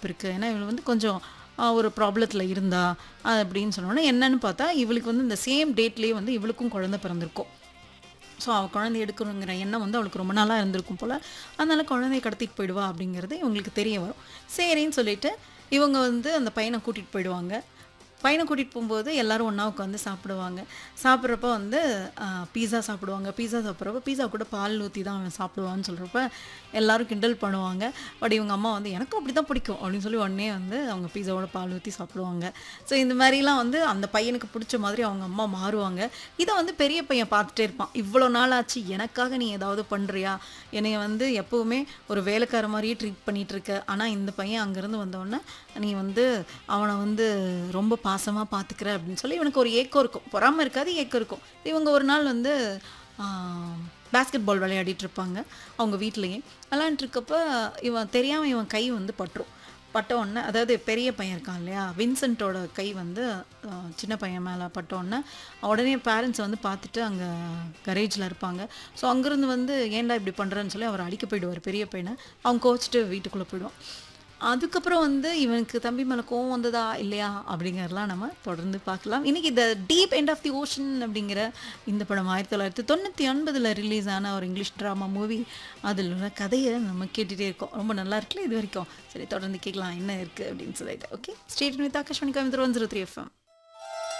வாய்ப்பு இருக்குது. ஏன்னா இவள் வந்து கொஞ்சம் ஒரு ப்ராப்ளத்தில் இருந்தா அப்படின்னு சொன்னோன்னே என்னன்னு பார்த்தா இவளுக்கு வந்து இந்த சேம் டேட்லேயே வந்து இவளுக்கும் குழந்தை பிறந்திருக்கும். ஸோ அவள் குழந்தை எடுக்கணுங்கிற எண்ணம் வந்து அவளுக்கு ரொம்ப நாளாக இருந்திருக்கும் போல். அதனால குழந்தைய கடத்திட்டு போயிடுவா அப்படிங்கிறது இவங்களுக்கு தெரிய வரும். சரின்னு சொல்லிட்டு இவங்க வந்து அந்த பையனை கூட்டிகிட்டு போயிடுவாங்க. பையனை கூட்டிகிட்டு போகும்போது எல்லாரும் ஒன்றா உட்காந்து சாப்பிடுவாங்க. சாப்பிட்றப்ப வந்து பீஸா சாப்பிடுவாங்க. பீஸா சாப்பிட்றப்ப பீஸா கூட பால் ஊற்றி தான் அவன் சாப்பிடுவான்னு சொல்கிறப்ப எல்லாரும் கிண்டல் பண்ணுவாங்க. பட் இவங்க அம்மா வந்து எனக்கும் அப்படி தான் பிடிக்கும் அப்படின்னு சொல்லி உடனே வந்து அவங்க பீஸாவோட பால் ஊற்றி சாப்பிடுவாங்க. ஸோ இந்த மாதிரிலாம் வந்து அந்த பையனுக்கு பிடிச்ச மாதிரி அவங்க அம்மா மாறுவாங்க. இதை வந்து பெரிய பையன் பார்த்துட்டே இருப்பான். இவ்வளோ நாள் ஆச்சு எனக்காக நீ ஏதாவது பண்ணுறியா? என்னைய வந்து எப்போவுமே ஒரு வேலைக்கார மாதிரியே ட்ரீட் பண்ணிகிட்டு இருக்க. ஆனால் இந்த பையன் அங்கேருந்து வந்தோடனே நீ வந்து அவனை வந்து ரொம்ப பாசமாக பார்த்துக்கிற அப்படின்னு சொல்லி இவனுக்கு ஒரு ஏக்கம் இருக்கும். பொறாமல் இருக்காது, ஏக்கம் இருக்கும். இவங்க ஒரு நாள் வந்து பேஸ்கெட் பால் விளையாடிட்டு இருப்பாங்க அவங்க வீட்லேயே. விளையாண்டுருக்கப்ப இவன் தெரியாமல் இவன் கை வந்து பட்டுரும். பட்ட உடனே அதாவது பெரிய பையன் இருக்கான் இல்லையா, வின்சென்ட்டோட கை வந்து சின்ன பையன் மேலே பட்ட உடனே உடனே பேரண்ட்ஸ் வந்து பார்த்துட்டு அங்கே கரேஜில் இருப்பாங்க. ஸோ அங்கேருந்து வந்து ஏன்டா இப்படி பண்ணுறேன்னு சொல்லி அவர் அடிக்க போயிடுவார் பெரிய பையனை. அவன் கோச்சிட்டு வீட்டுக்குள்ளே போயிடுவான். அதுக்கப்புறம் வந்து இவனுக்கு தம்பி மேலே கோவம் வந்ததா இல்லையா அப்படிங்கிறதெல்லாம் நம்ம தொடர்ந்து பார்க்கலாம். இன்றைக்கி the deep end of the ocean அப்படிங்கிற இந்த படம் 1999 ரிலீஸ் ஆன ஒரு இங்கிலீஷ் ட்ராமா மூவி. அதில் உள்ள கதையை நம்ம கேட்டுகிட்டே இருக்கோம். ரொம்ப நல்லா இருக்குல்ல இது வரைக்கும். சரி தொடர்ந்து கேட்கலாம் என்ன இருக்குது அப்படின்னு சொல்லிட்டு. Okay, state with Akashvani Coimbatore 103 FM.